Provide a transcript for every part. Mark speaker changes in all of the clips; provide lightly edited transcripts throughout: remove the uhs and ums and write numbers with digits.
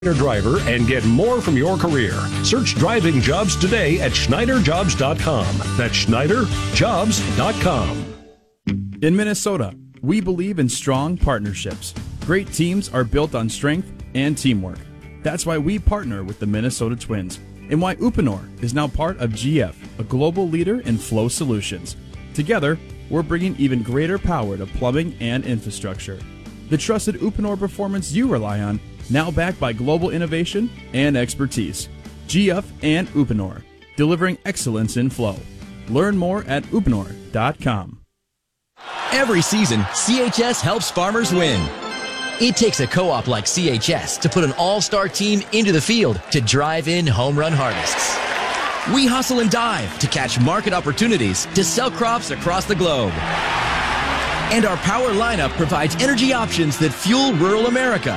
Speaker 1: driver and get more from your career. Search driving jobs today at SchneiderJobs.com. That's SchneiderJobs.com.
Speaker 2: In Minnesota, we believe in strong partnerships. Great teams are built on strength and teamwork. That's why we partner with the Minnesota Twins and why Uponor is now part of GF, a global leader in flow solutions. Together, we're bringing even greater power to plumbing and infrastructure. The trusted Uponor performance you rely on, now backed by global innovation and expertise. GF and Uponor, delivering excellence in flow. Learn more at uponor.com.
Speaker 3: Every season, CHS helps farmers win. It takes a co-op like CHS to put an all-star team into the field to drive in home run harvests. We hustle and dive to catch market opportunities to sell crops across the globe. And our power lineup provides energy options that fuel rural America.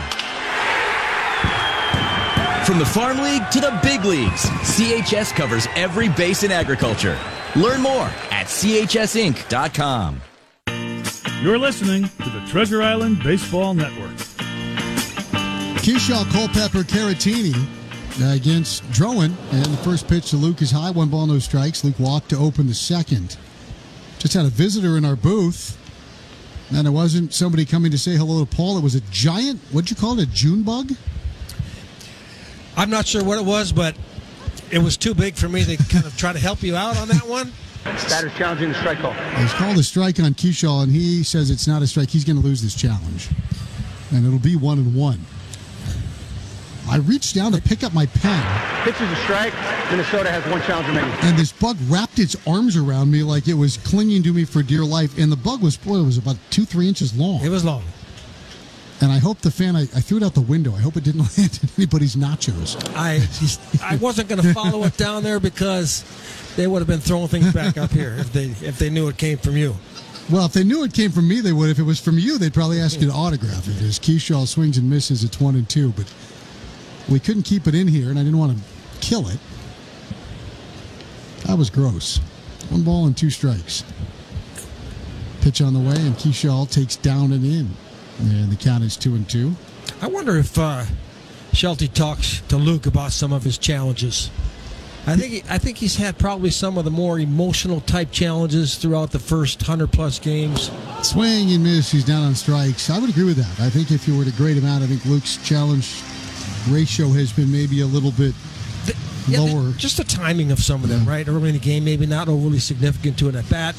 Speaker 3: From the Farm League to the big leagues, CHS covers every base in agriculture. Learn more at chsinc.com.
Speaker 4: You're listening to the Treasure Island Baseball Network.
Speaker 5: Keyshawn Culpepper Caratini against Drowan, and the first pitch to Luke is high, 1 ball, no strikes. Luke walked to open the second. Just had a visitor in our booth, and it wasn't somebody coming to say hello to Paul. It was a giant, what'd you call it, a June bug?
Speaker 6: I'm not sure what it was, but it was too big for me to kind of try to help you out on that one.
Speaker 7: Batter's challenging the strike call.
Speaker 5: It's called a strike on Keyshawn, and he says it's not a strike. He's going to lose this challenge, and it'll be 1-1. I reached down to pick up my pen.
Speaker 7: Pitches a strike. Minnesota has 1 challenge remaining.
Speaker 5: And this bug wrapped its arms around me like it was clinging to me for dear life. And the bug was, it was about 2-3 inches long.
Speaker 6: It was long.
Speaker 5: And I hope the fan, I threw it out the window. I hope it didn't land in anybody's nachos.
Speaker 6: I wasn't going to follow it down there because they would have been throwing things back up here if they knew it came from you.
Speaker 5: Well, if they knew it came from me, they would. If it was from you, they'd probably ask you to autograph it. As Keyshawn swings and misses, it's 1-2. But we couldn't keep it in here, and I didn't want to kill it. That was gross. 1 ball and 2 strikes. Pitch on the way, and Keyshawn takes down and in. And the count is 2-2.
Speaker 6: I wonder if Shelty talks to Luke about some of his challenges. I think he's had probably some of the more emotional type challenges throughout the first 100+ games.
Speaker 5: Swing and miss. He's down on strikes. I would agree with that. I think if you were to grade him out, I think Luke's challenge ratio has been maybe a little bit lower.
Speaker 6: Just the timing of some of them, right? Early in the game, maybe not overly significant to an at-bat.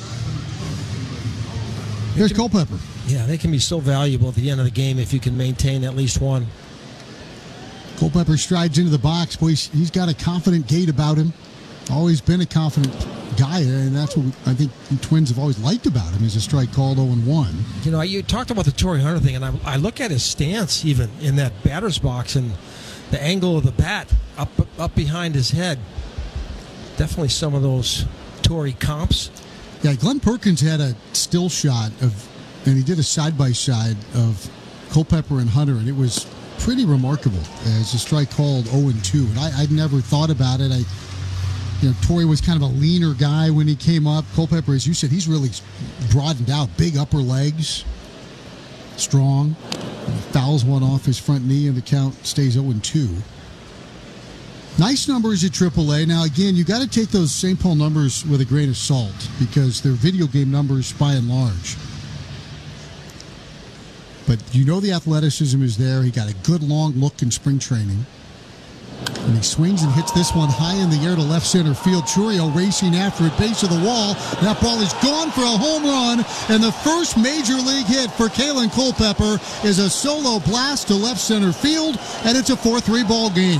Speaker 5: Here's Culpepper.
Speaker 6: Yeah, they can be so valuable at the end of the game if you can maintain at least one.
Speaker 5: Culpepper strides into the box. Boy, he's got a confident gait about him. Always been a confident guy, and that's what I think the Twins have always liked about him, is a strike called 0-1.
Speaker 6: You know, you talked about the Torrey Hunter thing, and I look at his stance even in that batter's box and the angle of the bat up behind his head. Definitely some of those Torrey comps.
Speaker 5: Yeah, Glenn Perkins had a still shot and he did a side-by-side of Culpepper and Hunter, and it was pretty remarkable as a strike called 0-2. And I'd never thought about it. Torrey was kind of a leaner guy when he came up. Culpepper, as you said, he's really broadened out. Big upper legs, strong. Fouls one off his front knee, and the count stays 0-2. Nice numbers at AAA. Now, again, you got to take those St. Paul numbers with a grain of salt because they're video game numbers by and large. But the athleticism is there. He got a good long look in spring training. And he swings and hits this one high in the air to left center field. Churio racing after it, base of the wall. That ball is gone for a home run. And the first major league hit for Kalen Culpepper is a solo blast to left center field. And it's a 4-3 ball game.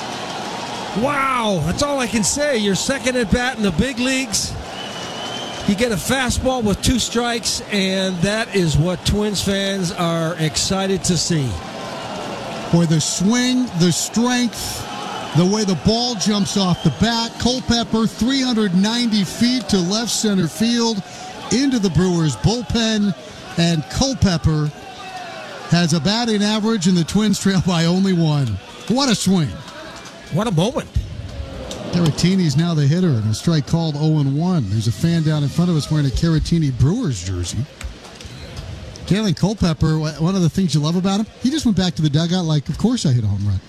Speaker 6: Wow, that's all I can say. Your second at bat in the big leagues. You get a fastball with 2 strikes, and that is what Twins fans are excited to see.
Speaker 5: Boy, the swing, the strength, the way the ball jumps off the bat. Culpepper, 390 feet to left center field, into the Brewers bullpen, and Culpepper has a batting average, and the Twins trail by only 1. What a swing.
Speaker 6: What a moment.
Speaker 5: Caratini's now the hitter, and a strike called 0-1. There's a fan down in front of us wearing a Caratini Brewers jersey. Kalen Culpepper, one of the things you love about him, he just went back to the dugout like, of course I hit a home run.